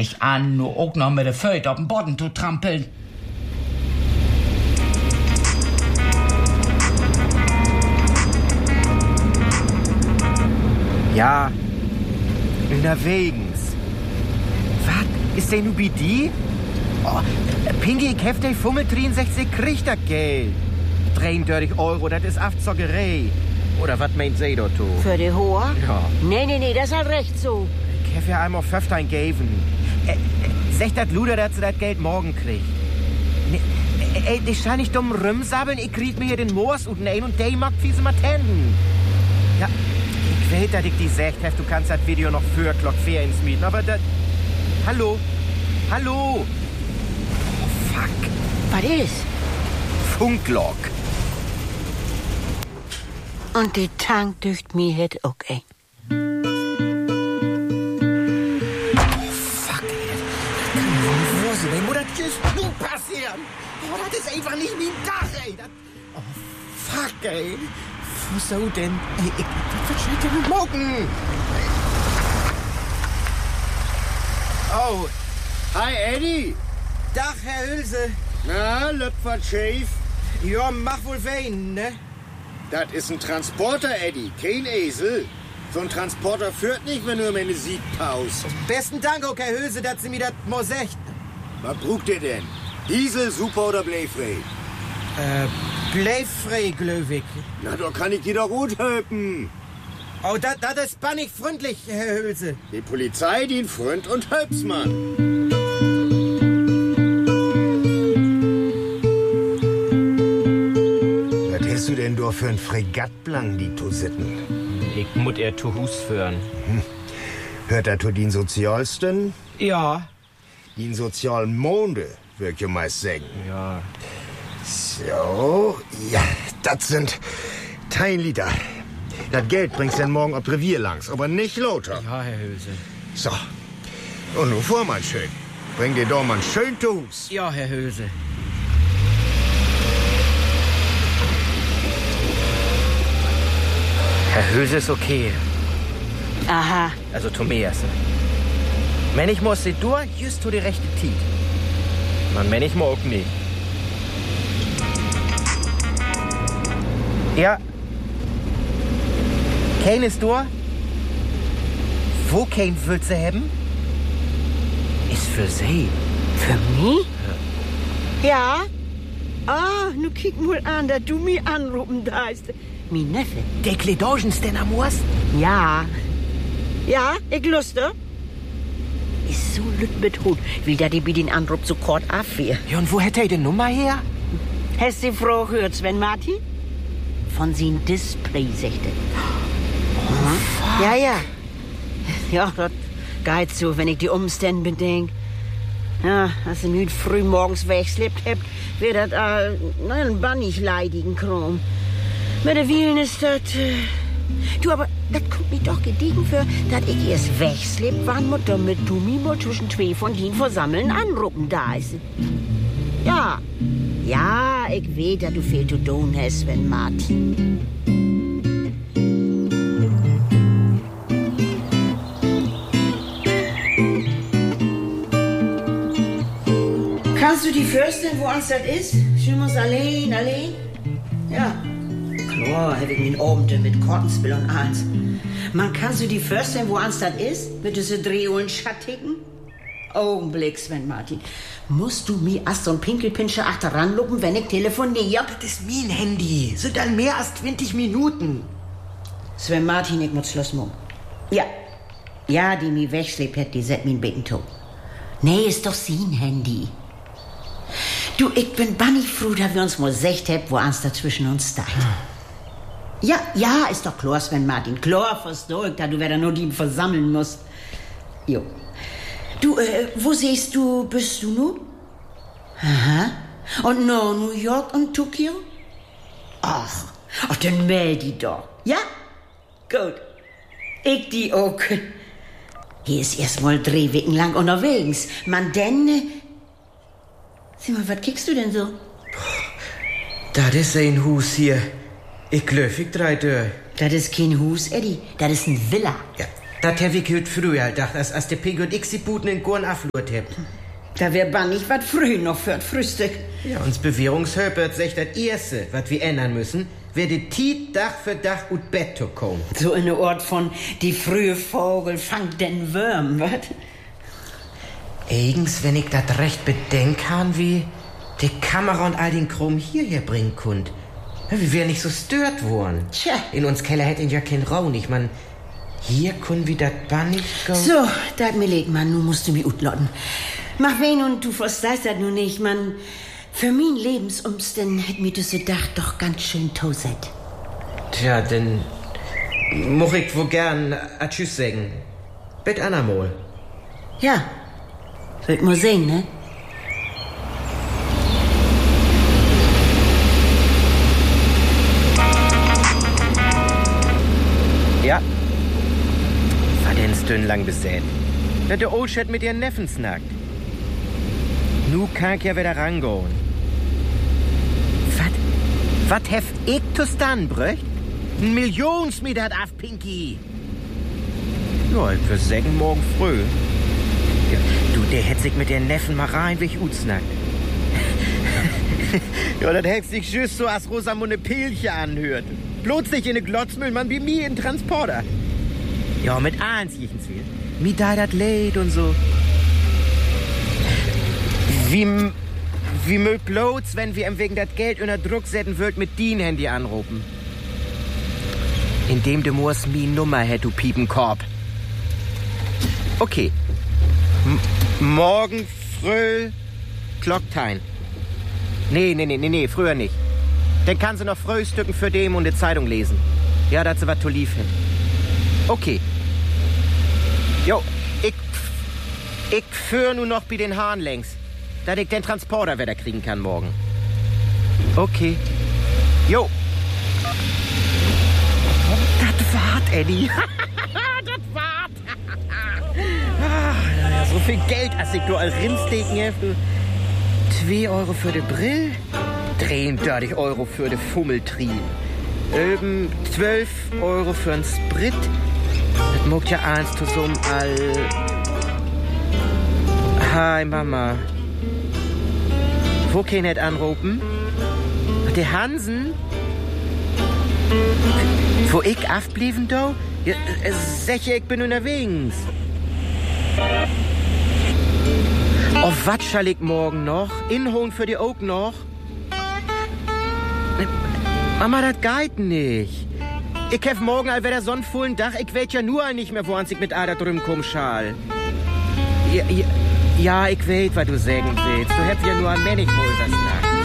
endlich an, nur auch noch mit der Föt auf den Boden zu trampeln. Ja, unterwegs. Was? Ist der nu bei die? Oh, Pinky, ich hef de Fummel 63 kriegt das Geld. 33 €, das ist Aftzockerei. Oder was meint sie dort? Für die Hohe? Ja. Nee, das ist halt recht so. Ich hef ja einmal 15 gegeben. Sag dat Luder, dass sie das Geld morgen kriegt. Ich schall nicht dumm rumsabbeln, ich krieg mir hier den Moors und ein und der mag fiese Matenden. Ja, ich weiß, dass ich die sagt hef, du kannst das Video noch für Glock 4 ins Mieten, aber das... Hallo? Oh, fuck. Was ist? Funklog. Und die Tank dücht mir het auch, ey. Fuck, ey. Das kann ja wohl nicht sein, wo das just nun passieren. Oh, das ist einfach nicht mein Dach, ey. Oh, fuck, ey. Wo so denn? Ey, was steht denn mit Morgen? Oh, hi Eddie. Dach, Herr Hülse. Na, Löpfert Schäf. Ja, mach wohl wen, ne? Das ist ein Transporter, Eddie, kein Esel. So ein Transporter führt nicht, wenn du meine Sieg paust. Besten Dank, auch Herr Hülse, dass Sie mir das mal sagt. Was brucht ihr denn? Diesel, Super oder Bleifrei? Bleifrei, Glöwig. Na, da kann ich dir doch gut helfen. Oh, das ist bannig freundlich, Herr Hülse. Die Polizei dient Freund und Helpsmann. Was hast du denn da für ein Fregattblang, die zu sitten? Ich muss zu Hus führen. Hört er zu den Sozialsten? Ja. Den sozialen Monde, würd ich meist sagen. Ja. So, ja, das sind 10 Liter. Das Geld bringst du dann morgen auf Revier langs, aber nicht lauter. Ja, Herr Hülse. So, und nun vor, mein Schön. Bring dir doch mal schön zu Hus. Ja, Herr Hülse. Herr Hülse ist okay. Aha. Also Tobias. Wenn ich muss sie durch, just zu die rechte Tiet. Man, wenn ich mag nicht. Ja. Kein ist durch? Wo kein willst du haben? Ist für sie. Für mich? Ja. Ah, nu kick mal an, dass du mich anrufen darfst. Mein Neffe. Der Kledogens denn am Osten? Ja. Ja, ich luste. Ist so lüt mit Hut, will da die bei den Anruf sofort abwehr. Ja, und wo hätte er die Nummer her? Hast die Frau gehört, Sven Martin? Von sin Display, sagte. Ja. Ja, das geht so, wenn ich die Umstände bedenke. Ja, als ihr nicht früh morgens wegslebt habt, wird das ein bannig leidigen Kram. Mit der Wielen ist das... Du, aber das kommt mir doch gediegen für, dass ich erst wegslebt, wann Mutter mit Tumi mal zwischen zwei von denen versammeln anrufen da ist. Ja, ich weiß, dass du viel zu tun hast, Sven Martin. Kannst du die Fürstin, wo uns das ist? Schön muss allein? Ja. Klar, hab ich mich oben mit Kortenspiel und alles. Man kann so die Fürstin, wo uns das ist? Mit diese Drehholen Schattigen? Augenblick, Sven Martin. Musst du mir erst so ein Pinkelpinscher achteran lupen, wenn ich telefoniere? Das ist mein Handy. Sind dann mehr als 20 Minuten. Sven Martin, ich muss Schluss machen. Ja, die mich wegschleppt hat, die set mein Becken tot. Nee, ist doch sein Handy. Du, ich bin bannig froh, dass wir uns mal secht haben, wo uns da zwischen uns steht. Ja, ist doch klar, Sven Martin. Klar, verstehst du, wer da nur die versammeln musst. Jo. Du, wo siehst du, bist du nu? Aha. Und no, New York und Tokio? Ach, dann meld die doch. Ja? Gut. Ich die auch. Hier ist erst mal 3 Wochen lang unterwegs. Man denn... Sieh mal, was kickst du denn so? Das ist ein Hus hier. Ich glaub, ich drei durch. Das ist kein Hus, Eddie. Das ist ein Villa. Ja, Das hab ich heute früher gedacht, als der Pink und ich die Buten in Gorn aflurt habt. Da wär bannig wat früh noch für das Frühstück. Ja, uns Bewährungshöpert sagt das Erste, was wir ändern müssen, wäre die Tiet Dach für Dach und Bett zu kommen. So in der Ort von die frühe Vogel fangt den Würm, wat? Eigens, wenn ich das recht bedenk han, wie die Kamera und all den Chrom hierher bringen könnt. Wir wären nicht so stört worden. Tja. In uns Keller hätt ihn ja kein Raun. Ich mein, hier können wir das bannig go. So, dat mir leg, Mann, nu musst du mich utlotten. Mach wen und du verstehst das nur nicht, Mann. Für mein Lebensumständen hätt mir diese Dach doch ganz schön toset. Tja, denn moch ich wohl gern a Tschüss sagen. Bet anamol. Ja, wird mal sehen, ne? Ja. War denn stundenlang besät? Dass der Oldschat mit ihren Neffen snackt. Nu kann ich ja wieder rangehen. Was hef ich zu stan, bröcht? Ein Millionsmeter hat auf Pinky. Ja, ich würde sagen, morgen früh. Ja, du, der hätt sich mit ihren Neffen mal rein, wie ich utsnackt. Ja, das hätt sich just so als Rosamunde Pilche anhört. Bloß nicht in ne Glotzmüll, man wie mir in Transporter. Ja, mit eins jichens will. Mi da dat leid und so. Wie mögt bloß, wenn wir ihm wegen dat Geld unter Druck setzen würd mit din Handy anrufen. Indem du musst mi Nummer hätt, du Piepenkorb. Okay. Morgen früh Klocktein. Nee, früher nicht. Dann kann sie noch frühstücken für dem und die Zeitung lesen. Ja, dass sie was zu lief hat. Okay. Jo, ich führ nur noch bei den Haaren längs, dass ich den Transporter wieder kriegen kann morgen. Okay. Jo. Das wart, Eddie. Das wart. So viel Geld, als ich du all Rindsteken hefte. 2 Euro für die Brill, 33 Euro für die Fummeltrieb. 12 Euro für den Sprit. Das mogt ja eins zusammen all... Hi, Mama. Wo kann ich anrufen? Der Hansen? Wo ich aufblieben, do? Ja, sicher, ich bin unterwegs. Oh, was schall ich morgen noch? Inholen für die Oak noch? Mama, das geht nicht. Ich hef morgen all wieder sonnenvollen Dach. Ich weet ja nur nicht mehr, woran ich mit Ader drüben komm schal. Ja, ich weet, was du sagen willst. Du hätt ja nur an Männigwohl was nach.